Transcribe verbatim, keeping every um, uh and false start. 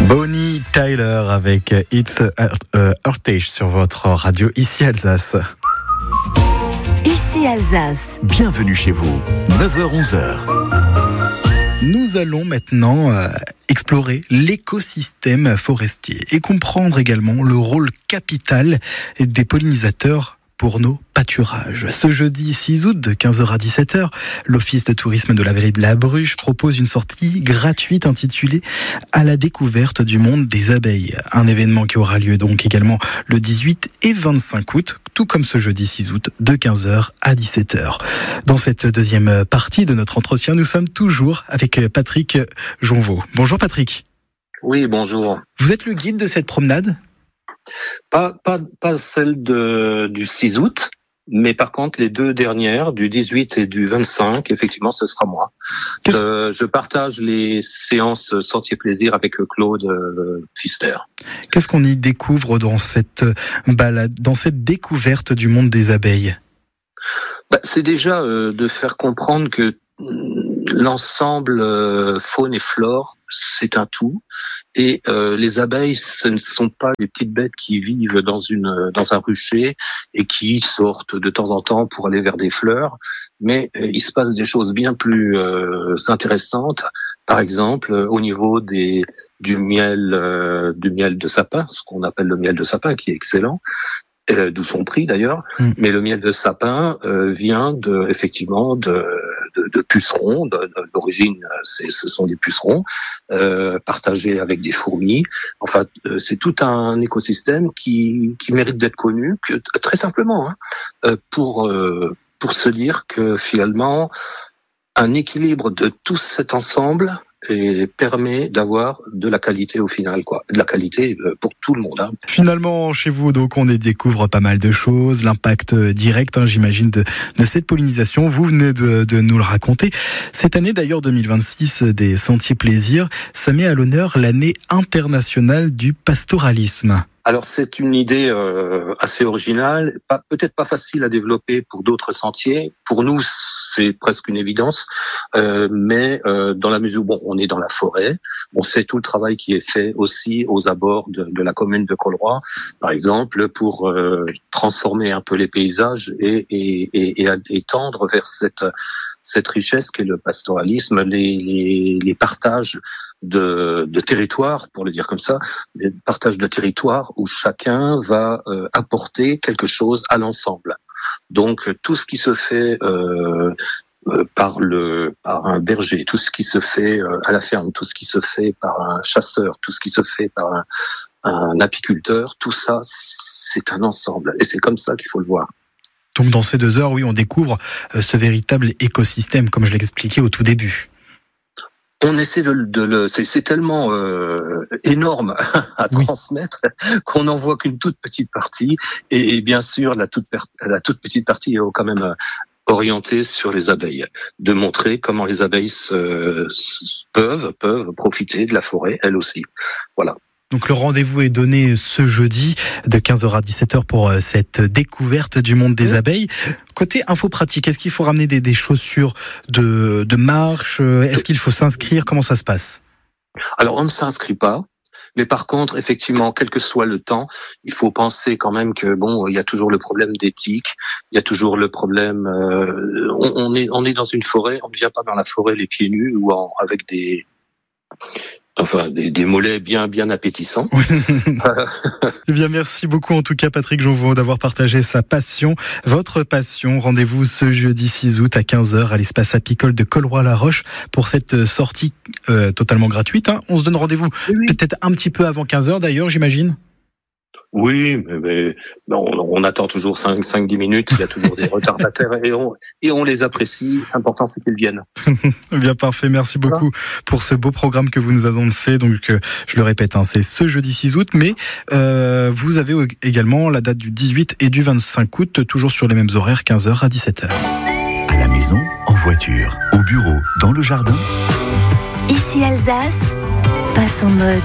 Bonnie Tyler avec It's Heritage sur votre radio Ici Alsace. Ici Alsace. Bienvenue chez vous, neuf heures onze heures. Nous allons maintenant euh, explorer l'écosystème forestier et comprendre également le rôle capital des pollinisateurs pour nos pâturages. Ce jeudi six août de quinze heures à dix-sept heures, l'Office de tourisme de la vallée de la Bruche propose une sortie gratuite intitulée « À la découverte du monde des abeilles ». Un événement qui aura lieu donc également le dix-huit et vingt-cinq août, tout comme ce jeudi six août de quinze heures à dix-sept heures. Dans cette deuxième partie de notre entretien, nous sommes toujours avec Patrick Jonvaux. Bonjour Patrick. Oui, bonjour. Vous êtes le guide de cette promenade ? Pas, pas, pas celle de, du six août, mais par contre les deux dernières, du dix-huit et du vingt-cinq, effectivement, ce sera moi. Euh, je partage les séances Sentier Plaisir avec Claude euh, Pfister. Qu'est-ce qu'on y découvre dans cette balade, dans cette découverte du monde des abeilles ? Bah, c'est déjà euh, de faire comprendre que l'ensemble euh, faune et flore, c'est un tout. Et euh, les abeilles, ce ne sont pas des petites bêtes qui vivent dans une dans un rucher et qui sortent de temps en temps pour aller vers des fleurs, mais euh, il se passe des choses bien plus euh, intéressantes. Par exemple, euh, au niveau des du miel euh, du miel de sapin, ce qu'on appelle le miel de sapin, qui est excellent. Euh, d'où son prix d'ailleurs, mmh. mais le miel de sapin euh, vient de effectivement de, de, de pucerons. De, de, d'origine, c'est, ce sont des pucerons euh, partagés avec des fourmis. Enfin, euh, c'est tout un écosystème qui, qui mérite d'être connu, que, très simplement, hein, euh, pour euh, pour se dire que finalement un équilibre de tout cet ensemble et permet d'avoir de la qualité au final, quoi. De la qualité pour tout le monde. Hein. Finalement, chez vous, donc, on y découvre pas mal de choses, l'impact direct, hein, j'imagine, de, de cette pollinisation. Vous venez de, de nous le raconter. Cette année, d'ailleurs, deux mille vingt-six, des Sentiers Plaisir, ça met à l'honneur l'année internationale du pastoralisme. Alors c'est une idée euh, assez originale, pas, peut-être pas facile à développer pour d'autres sentiers. Pour nous, c'est presque une évidence, euh, mais euh, dans la mesure où bon, on est dans la forêt, on sait tout le travail qui est fait aussi aux abords de, de la commune de Colroy, par exemple, pour euh, transformer un peu les paysages et, et, et, et, et tendre vers cette cette richesse qu'est le pastoralisme, les, les, les partages de, de territoire, pour le dire comme ça, les partages de territoire où chacun va euh, apporter quelque chose à l'ensemble. Donc tout ce qui se fait euh, euh, par le par un berger, tout ce qui se fait euh, à la ferme, tout ce qui se fait par un chasseur, tout ce qui se fait par un, un apiculteur, tout ça c'est un ensemble et c'est comme ça qu'il faut le voir. Donc dans ces deux heures, oui, on découvre ce véritable écosystème, comme je l'expliquais au tout début. On essaie de, de le, c'est, c'est tellement euh, énorme à oui. transmettre qu'on n'en voit qu'une toute petite partie. Et, et bien sûr, la toute, la toute petite partie est quand même orientée sur les abeilles, de montrer comment les abeilles se, se, peuvent peuvent profiter de la forêt, elles aussi. Voilà. Donc le rendez-vous est donné ce jeudi de quinze heures à dix-sept heures pour cette découverte du monde des abeilles. Côté info pratique, est-ce qu'il faut ramener des, des chaussures de, de marche ? Est-ce qu'il faut s'inscrire ? Comment ça se passe ? Alors on ne s'inscrit pas. Mais par contre, effectivement, quel que soit le temps, il faut penser quand même que bon, il y a toujours le problème d'éthique, il y a toujours le problème. Euh, on, on est on est dans une forêt, on ne vient pas dans la forêt les pieds nus ou en, avec des Enfin, des, des mollets bien, bien appétissants. Eh bien, merci beaucoup, en tout cas, Patrick Jonvaux, d'avoir partagé sa passion, votre passion. Rendez-vous ce jeudi six août à quinze heures à l'espace apicole de Colroy-la-Roche pour cette sortie euh, totalement gratuite. Hein. On se donne rendez-vous oui, oui. peut-être un petit peu avant quinze heures, d'ailleurs, j'imagine. Oui, mais, mais on, on attend toujours cinq à dix minutes, il y a toujours des retardataires et on, et on les apprécie. L'important, c'est qu'ils viennent. Bien, parfait. Merci beaucoup voilà. pour ce beau programme que vous nous annoncez. Donc, euh, je le répète, hein, c'est ce jeudi six août, mais euh, vous avez également la date du dix-huit et du vingt-cinq août, toujours sur les mêmes horaires, quinze heures à dix-sept heures. À la maison, en voiture, au bureau, dans le jardin. Ici Alsace, passe en mode